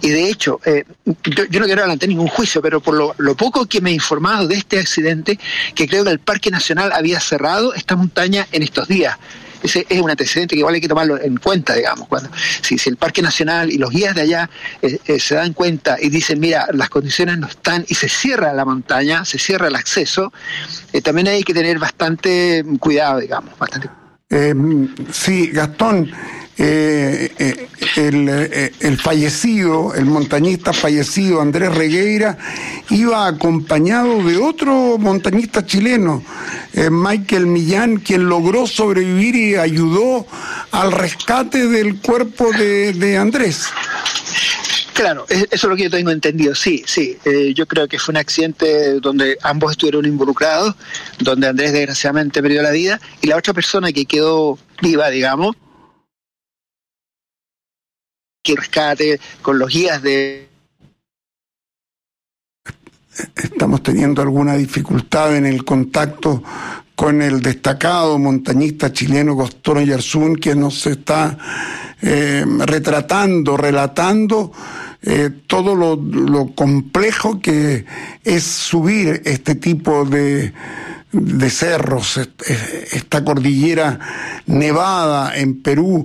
Y de hecho, yo no quiero adelantar ningún juicio, pero por lo poco que me he informado de este accidente, que creo que el Parque Nacional había cerrado esta montaña en estos días. Ese es un antecedente que igual hay que tomarlo en cuenta, digamos. Si el Parque Nacional y los guías de allá se dan cuenta y dicen, mira, las condiciones no están, y se cierra la montaña, se cierra el acceso, también hay que tener bastante cuidado, digamos. Sí, Gastón, el fallecido, el montañista fallecido Andrés Regueira, iba acompañado de otro montañista chileno, Michael Millán, quien logró sobrevivir y ayudó al rescate del cuerpo de Andrés. Claro, eso es lo que yo tengo entendido, sí. Yo creo que fue un accidente donde ambos estuvieron involucrados, donde Andrés desgraciadamente perdió la vida, y la otra persona que quedó viva, digamos, que rescate con los guías de... Estamos teniendo alguna dificultad en el contacto con el destacado montañista chileno Gastón Oyarzún, que nos está relatando todo lo complejo que es subir este tipo de cerros, esta cordillera nevada en Perú,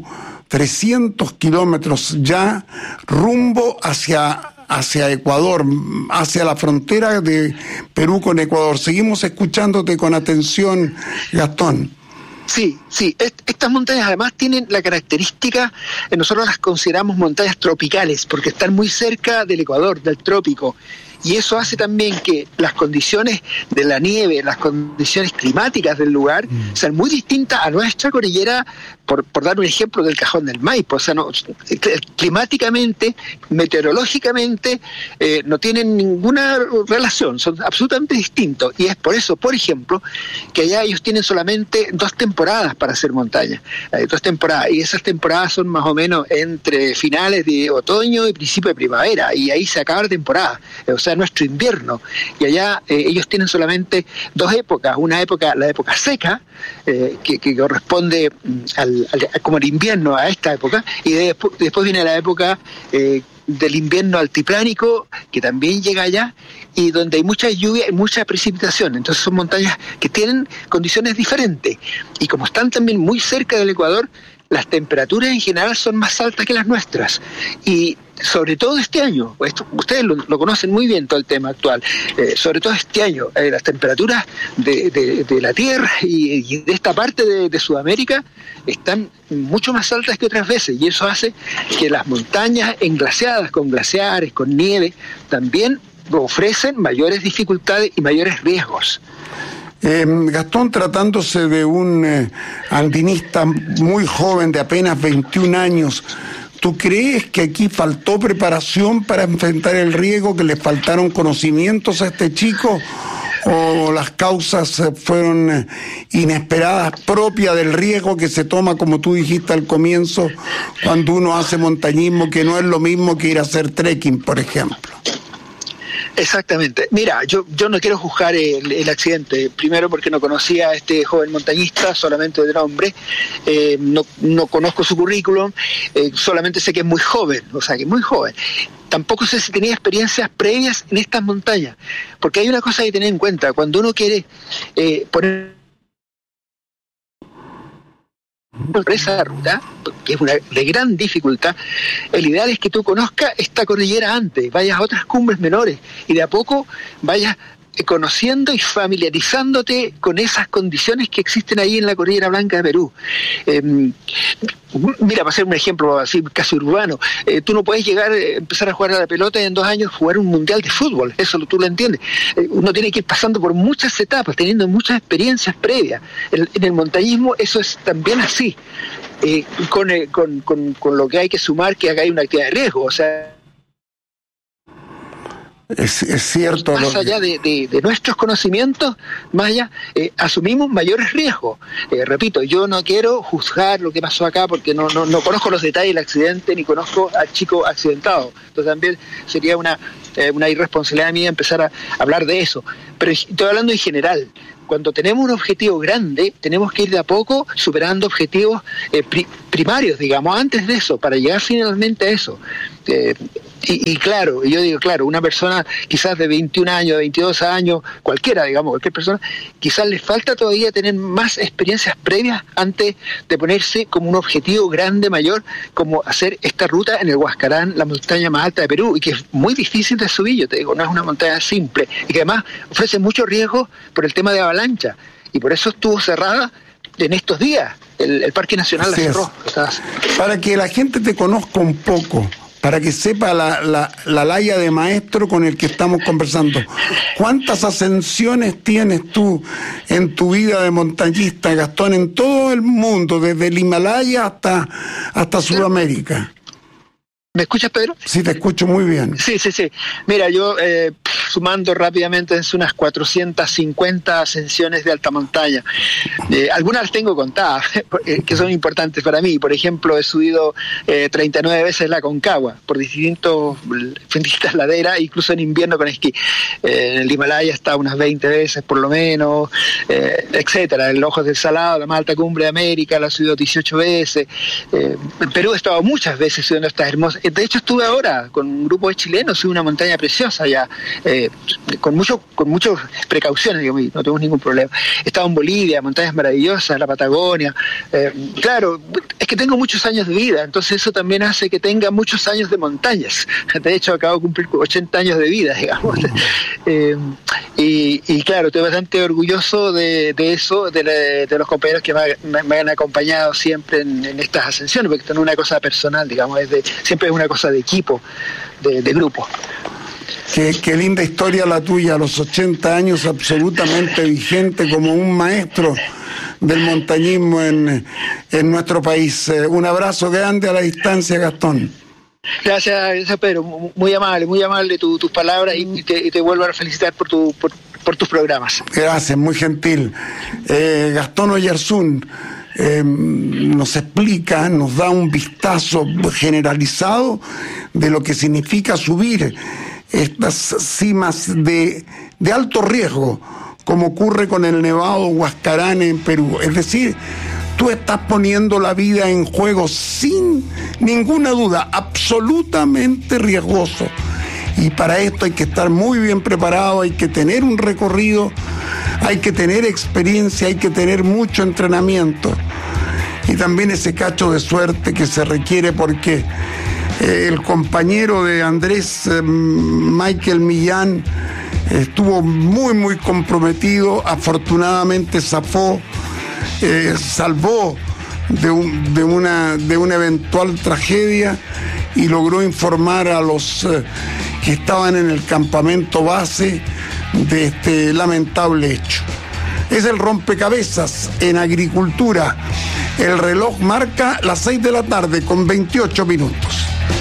300 kilómetros ya rumbo hacia Ecuador, hacia la frontera de Perú con Ecuador. Seguimos escuchándote con atención, Gastón. Sí, estas montañas además tienen la característica, nosotros las consideramos montañas tropicales, porque están muy cerca del Ecuador, del trópico, y eso hace también que las condiciones de la nieve, las condiciones climáticas del lugar, sean muy distintas a nuestra cordillera, por dar un ejemplo del Cajón del Maipo. O sea, climáticamente, meteorológicamente, no tienen ninguna relación, son absolutamente distintos, y es por eso, por ejemplo, que allá ellos tienen solamente 2 temporadas para hacer montaña, 2 temporadas, y esas temporadas son más o menos entre finales de otoño y principio de primavera, y ahí se acaba la temporada, o sea, nuestro invierno, y allá ellos tienen solamente 2 épocas, una época, la época seca, que corresponde como el invierno a esta época, y después viene la época del invierno altiplánico, que también llega allá, y donde hay mucha lluvia y mucha precipitación. Entonces son montañas que tienen condiciones diferentes, y como están también muy cerca del Ecuador, las temperaturas en general son más altas que las nuestras, y sobre todo este año, ustedes lo conocen muy bien todo el tema actual, sobre todo este año, las temperaturas de la Tierra y de esta parte de Sudamérica están mucho más altas que otras veces, y eso hace que las montañas englaciadas, con glaciares, con nieve, también ofrecen mayores dificultades y mayores riesgos. Gastón, tratándose de un andinista muy joven, de apenas 21 años, ¿tú crees que aquí faltó preparación para enfrentar el riesgo, que le faltaron conocimientos a este chico, o las causas fueron inesperadas, propias del riesgo que se toma, como tú dijiste al comienzo, cuando uno hace montañismo, que no es lo mismo que ir a hacer trekking, por ejemplo? Exactamente. Mira, yo no quiero juzgar el accidente, primero porque no conocía a este joven montañista, solamente de nombre, no conozco su currículum, solamente sé que es muy joven, o sea, que es muy joven. Tampoco sé si tenía experiencias previas en estas montañas, porque hay una cosa que tener en cuenta, cuando uno quiere poner esa ruta, que es una de gran dificultad, el ideal es que tú conozcas esta cordillera antes, vayas a otras cumbres menores y de a poco vayas conociendo y familiarizándote con esas condiciones que existen ahí en la Cordillera Blanca de Perú. Mira, para hacer un ejemplo así casi urbano, tú no puedes empezar a jugar a la pelota y en 2 años jugar un mundial de fútbol, eso tú lo entiendes. Uno tiene que ir pasando por muchas etapas, teniendo muchas experiencias previas. En el montañismo eso es también así, con lo que hay que sumar que acá hay una actividad de riesgo, o sea, es cierto. Más allá de nuestros conocimientos, más allá, asumimos mayores riesgos. Repito, yo no quiero juzgar lo que pasó acá porque no conozco los detalles del accidente ni conozco al chico accidentado. Entonces también sería una irresponsabilidad mía empezar a hablar de eso. Pero estoy hablando en general. cuando tenemos un objetivo grande, tenemos que ir de a poco superando objetivos primarios, digamos, antes de eso, para llegar finalmente a eso. Y claro, yo digo, claro, una persona quizás de 21 años, de 22 años, cualquier persona, quizás le falta todavía tener más experiencias previas antes de ponerse como un objetivo grande, mayor, como hacer esta ruta en el Huascarán, la montaña más alta de Perú, y que es muy difícil de subir, yo te digo, no es una montaña simple, y que además ofrece mucho riesgo por el tema de avalancha, y por eso estuvo cerrada en estos días, el Parque Nacional la cerró. Para que la gente te conozca un poco, para que sepa la laya de maestro con el que estamos conversando. ¿Cuántas ascensiones tienes tú en tu vida de montañista, Gastón, en todo el mundo, desde el Himalaya hasta Sudamérica? ¿Me escuchas, Pedro? Sí, te escucho muy bien. Sí. Mira, yo sumando rápidamente es unas 450 ascensiones de alta montaña. Algunas las tengo contadas, que son importantes para mí. Por ejemplo, he subido 39 veces la Aconcagua, por distintas laderas, incluso en invierno con esquí. En el Himalaya está unas 20 veces por lo menos, etcétera. En Ojos del Salado, la más alta cumbre de América, la he subido 18 veces. En Perú he estado muchas veces subiendo estas hermosas. De hecho, estuve ahora con un grupo de chilenos, subí una montaña preciosa ya, con muchas precauciones, digo, no tengo ningún problema. He estado en Bolivia, montañas maravillosas, la Patagonia. Claro, es que tengo muchos años de vida, entonces eso también hace que tenga muchos años de montañas. De hecho, acabo de cumplir 80 años de vida, digamos. Y claro, estoy bastante orgulloso de eso, de los compañeros que me han acompañado siempre en estas ascensiones, porque esto no es una cosa personal, digamos, siempre es una cosa de equipo, de grupo. Qué linda historia la tuya, a los 80 años absolutamente vigente como un maestro del montañismo en nuestro país. Un abrazo grande a la distancia, Gastón. Gracias, Pedro, muy amable tus palabras, y te vuelvo a felicitar por tus programas. Gracias, muy gentil. Gastón Oyarzún nos explica, nos da un vistazo generalizado de lo que significa subir estas cimas de alto riesgo, como ocurre con el Nevado Huascarán en Perú. Es decir, tú estás poniendo la vida en juego sin ninguna duda, absolutamente riesgoso. Y para esto hay que estar muy bien preparado, hay que tener un recorrido, hay que tener experiencia, hay que tener mucho entrenamiento. Y también ese cacho de suerte que se requiere, porque el compañero de Andrés, Michael Millán, estuvo muy comprometido, afortunadamente salvó de una eventual tragedia y logró informar a los que estaban en el campamento base de este lamentable hecho. Es el rompecabezas en agricultura. El reloj marca las 6 de la tarde con 28 minutos.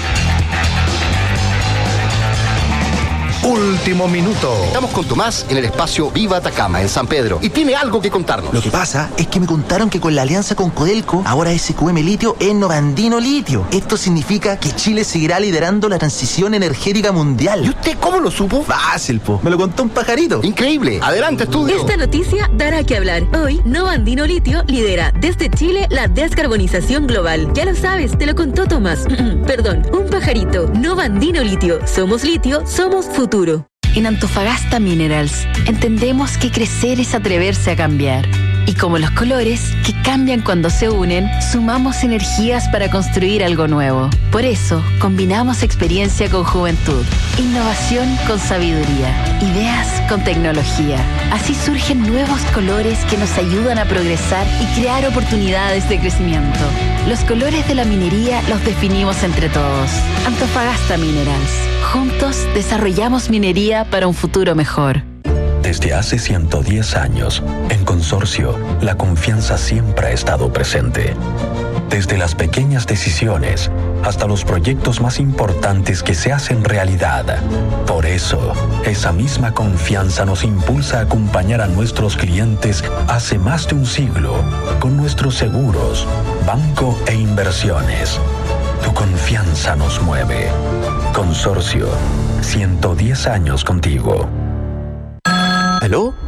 Último minuto. Estamos con Tomás en el espacio Viva Atacama, en San Pedro, y tiene algo que contarnos. Lo que pasa es que me contaron que con la alianza con Codelco, ahora SQM Litio es Novandino Litio. Esto significa que Chile seguirá liderando la transición energética mundial. ¿Y usted cómo lo supo? Fácil, po. Me lo contó un pajarito. Increíble. Adelante, estudio. Esta noticia dará que hablar. Hoy, Novandino Litio lidera desde Chile la descarbonización global. Ya lo sabes, te lo contó Tomás. Perdón, un pajarito. Novandino Litio. Somos litio, somos futuro. En Antofagasta Minerals entendemos que crecer es atreverse a cambiar. Y como los colores, que cambian cuando se unen, sumamos energías para construir algo nuevo. Por eso, combinamos experiencia con juventud, innovación con sabiduría, ideas con tecnología. Así surgen nuevos colores que nos ayudan a progresar y crear oportunidades de crecimiento. Los colores de la minería los definimos entre todos. Antofagasta Minerals. Juntos desarrollamos minería para un futuro mejor. Desde hace 110 años, en Consorcio, la confianza siempre ha estado presente. Desde las pequeñas decisiones hasta los proyectos más importantes que se hacen realidad. Por eso, esa misma confianza nos impulsa a acompañar a nuestros clientes hace más de un siglo con nuestros seguros, banco e inversiones. Tu confianza nos mueve. Consorcio, 110 años contigo. ¿Aló?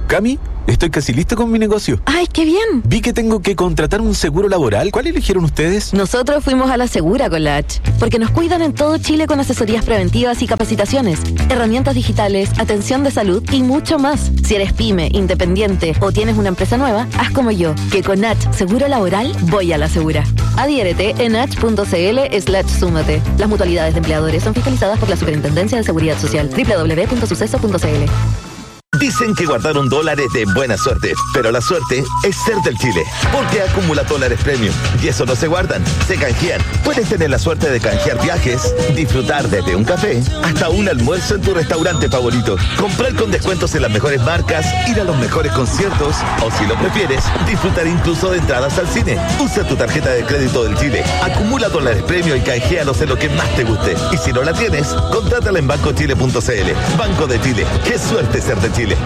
Cami, estoy casi listo con mi negocio. ¡Ay, qué bien! Vi que tengo que contratar un seguro laboral. ¿Cuál eligieron ustedes? Nosotros fuimos a la Segura con la H, porque nos cuidan en todo Chile con asesorías preventivas y capacitaciones, herramientas digitales, atención de salud y mucho más. Si eres pyme, independiente o tienes una empresa nueva, haz como yo, que con H Seguro Laboral voy a la Segura. Adhiérete en h.cl/súmate. Las mutualidades de empleadores son fiscalizadas por la Superintendencia de Seguridad Social. www.suceso.cl. Dicen que guardaron dólares de buena suerte, pero la suerte es ser del Chile, porque acumula dólares premium. Y eso no se guardan, se canjean. Puedes tener la suerte de canjear viajes, disfrutar desde un café hasta un almuerzo en tu restaurante favorito, comprar con descuentos en las mejores marcas, ir a los mejores conciertos o, si lo prefieres, disfrutar incluso de entradas al cine. Usa tu tarjeta de crédito del Chile, acumula dólares premium y canjealos en lo que más te guste. Y si no la tienes, contrátala en bancochile.cl. Banco de Chile, qué suerte ser de Chile.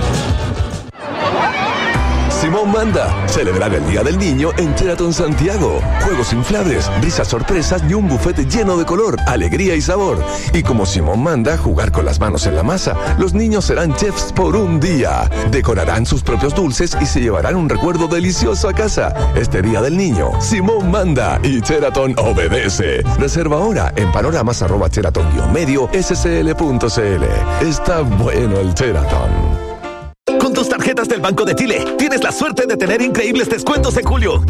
Simón manda celebrar el Día del Niño en Sheraton Santiago. Juegos inflables, risas sorpresas y un buffet lleno de color, alegría y sabor. Y como Simón manda jugar con las manos en la masa, los niños serán chefs por un día. Decorarán sus propios dulces y se llevarán un recuerdo delicioso a casa. Este Día del Niño, Simón manda y Sheraton obedece. Reserva ahora en panoramas@sheraton-medio-scl.cl. Está bueno el Sheraton. Con tus tarjetas del Banco de Chile, tienes la suerte de tener increíbles descuentos en julio.